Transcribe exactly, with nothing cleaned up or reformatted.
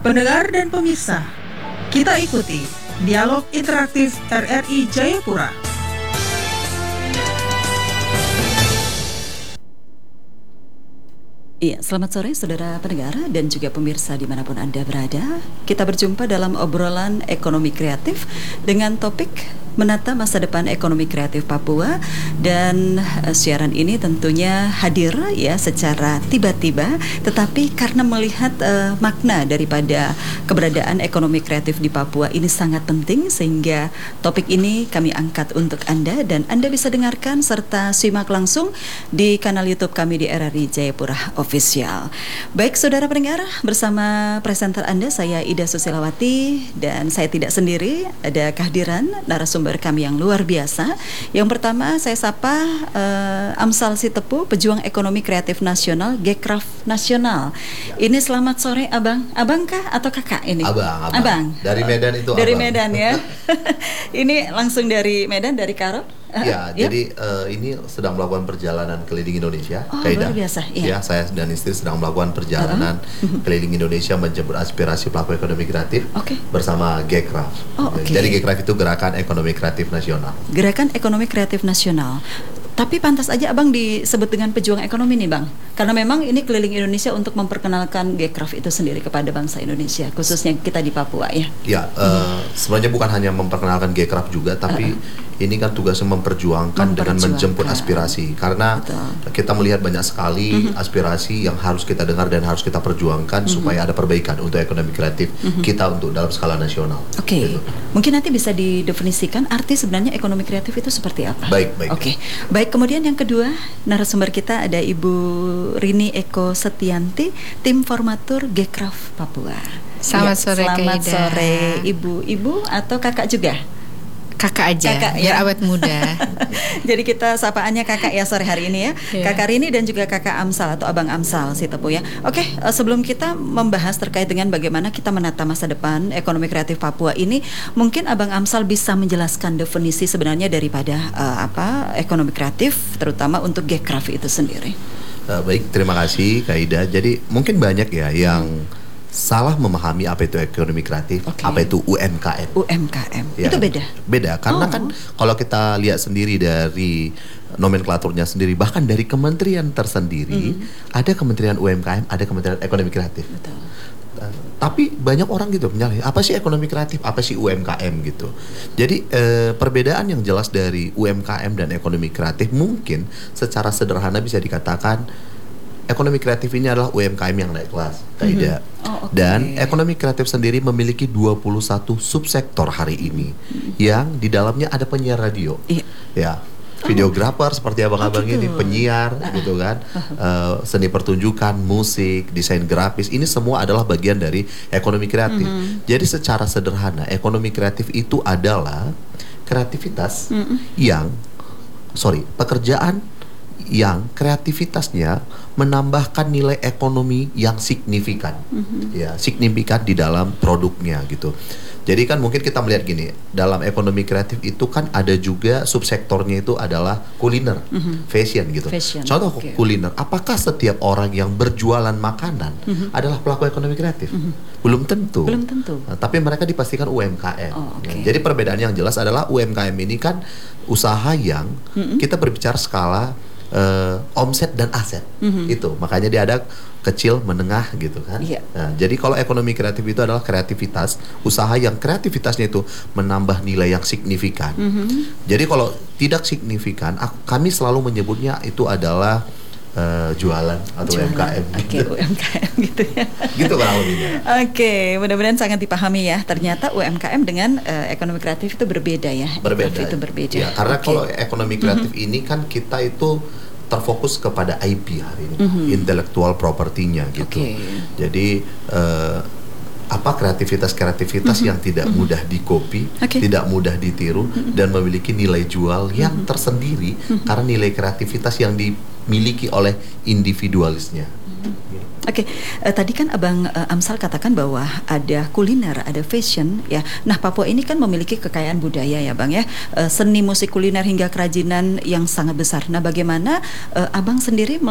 Pendengar dan pemirsa, kita ikuti dialog interaktif R R I Jayapura. Iya, selamat sore saudara pendengar dan juga pemirsa dimanapun Anda berada. Kita berjumpa dalam obrolan ekonomi kreatif dengan topik menata masa depan ekonomi kreatif Papua. Dan uh, siaran ini tentunya hadir ya secara tiba-tiba, tetapi karena melihat uh, makna daripada keberadaan ekonomi kreatif di Papua ini sangat penting, sehingga topik ini kami angkat untuk Anda dan Anda bisa dengarkan serta simak langsung di kanal YouTube kami di R R I Jayapura Official. Baik saudara pendengar, bersama presenter Anda saya Ida Susilawati, dan saya tidak sendiri, ada kehadiran narasumber kami yang luar biasa. Yang pertama saya sapa uh, Amsal Sitepu, pejuang ekonomi kreatif nasional, Gekraf Nasional. Ini selamat sore Abang. Abang kah atau kakak ini? Abang, abang. Abang. Dari Medan itu Dari abang. Medan ya. Ini langsung dari Medan, dari Karo. Uh, ya, ya, jadi uh, ini sedang melakukan perjalanan keliling Indonesia. Oh, Kaida. luar biasa. Iya. Ya, saya dan istri sedang melakukan perjalanan uh-huh. keliling Indonesia menjemput aspirasi pelaku ekonomi kreatif okay. bersama Gekraf. Oh, okay. Jadi Gekraf itu Gerakan Ekonomi Kreatif Nasional. Gerakan Ekonomi Kreatif Nasional. Tapi pantas aja Abang disebut dengan pejuang ekonomi nih Bang, karena memang ini keliling Indonesia untuk memperkenalkan Gekraf itu sendiri kepada bangsa Indonesia, khususnya kita di Papua ya. Ya, uh, hmm. sebenarnya bukan hanya memperkenalkan Gekraf juga, tapi uh-uh. ini kan tugasnya memperjuangkan, memperjuangkan dengan menjemput aspirasi. Karena betul. Kita melihat banyak sekali uh-huh. aspirasi yang harus kita dengar dan harus kita perjuangkan uh-huh. supaya ada perbaikan untuk ekonomi kreatif uh-huh. kita untuk dalam skala nasional. Oke, okay. gitu. Mungkin nanti bisa didefinisikan arti sebenarnya ekonomi kreatif itu seperti apa? Baik, baik. Oke, okay. Baik. Kemudian yang kedua, narasumber kita ada Ibu Rini Eko Setianti, tim formatur Gekraf Papua. Selamat ya, sore, selamat Kaida. sore Ibu. Ibu atau kakak juga? Kakak aja, kakak, biar ya? Awet muda. Jadi kita sapaannya kakak ya sore hari ini ya, yeah. Kakak Rini dan juga kakak Amsal atau Abang Amsal Sitepu ya. Oke, uh, sebelum kita membahas terkait dengan bagaimana kita menata masa depan ekonomi kreatif Papua ini, mungkin Abang Amsal bisa menjelaskan definisi sebenarnya daripada uh, apa ekonomi kreatif, terutama untuk Gekraf itu sendiri. Uh, baik, terima kasih Kak Ida. Jadi mungkin banyak ya yang hmm. salah memahami apa itu ekonomi kreatif, okay. apa itu U M K M. U M K M ya, itu beda. Beda karena oh. kan kalau kita lihat sendiri dari nomenklaturnya sendiri, bahkan dari kementerian tersendiri, mm. ada kementerian U M K M, ada kementerian ekonomi kreatif. Betul. Uh, tapi banyak orang gitu menyalahi, apa sih ekonomi kreatif, apa sih U M K M gitu. Jadi uh, perbedaan yang jelas dari U M K M dan ekonomi kreatif mungkin secara sederhana bisa dikatakan ekonomi kreatif ini adalah U M K M yang naik kelas, Kaida. Mm-hmm. Oh, okay. Dan ekonomi kreatif sendiri memiliki dua puluh satu subsektor hari ini, mm-hmm. yang di dalamnya ada penyiar radio, yeah. ya, videografer oh. seperti abang-abang oh, gitu. Ini penyiar, uh-uh. gitu kan, uh, seni pertunjukan, musik, desain grafis, ini semua adalah bagian dari ekonomi kreatif. Mm-hmm. Jadi secara sederhana, ekonomi kreatif itu adalah kreativitas mm-hmm. yang, sorry, pekerjaan yang kreativitasnya menambahkan nilai ekonomi yang signifikan, mm-hmm. ya signifikan di dalam produknya gitu. Jadi kan mungkin kita melihat gini, dalam ekonomi kreatif itu kan ada juga subsektornya itu adalah kuliner, mm-hmm. fashion gitu. Fashion, contoh okay. kuliner, apakah setiap orang yang berjualan makanan mm-hmm. adalah pelaku ekonomi kreatif? Mm-hmm. Belum tentu. Belum tentu. Nah, tapi mereka dipastikan U M K M. Oh, okay. ya. Jadi perbedaan yang jelas adalah U M K M ini kan usaha yang mm-hmm. kita berbicara skala Uh, omset dan aset, mm-hmm. itu makanya dia ada kecil, menengah gitu kan. Yeah. Nah, jadi kalau ekonomi kreatif itu adalah kreativitas, usaha yang kreativitasnya itu menambah nilai yang signifikan. Mm-hmm. Jadi kalau tidak signifikan, aku, kami selalu menyebutnya itu adalah Uh, jualan atau jualan. U M K M. Oke, okay, U M K M gitu ya. Gitu Bang Alminya. Oke, okay, mudah-mudahan sangat dipahami ya. Ternyata U M K M dengan uh, ekonomi kreatif itu berbeda ya. Berbeda. Itu berbeda. Ya, karena okay. kalau ekonomi kreatif mm-hmm. ini kan kita itu terfokus kepada I P hari ini, mm-hmm. intellectual property-nya gitu. Okay. Jadi uh, apa kreativitas-kreativitas mm-hmm. yang tidak mm-hmm. mudah dikopi, okay. tidak mudah ditiru, mm-hmm. dan memiliki nilai jual yang mm-hmm. tersendiri mm-hmm. karena nilai kreativitas yang dimiliki oleh individualisnya. Mm-hmm. Oke, okay. uh, tadi kan Abang uh, Amsal katakan bahwa ada kuliner, ada fashion ya. Nah, Papua ini kan memiliki kekayaan budaya ya Bang ya, uh, seni musik kuliner hingga kerajinan yang sangat besar. Nah, bagaimana uh, Abang sendiri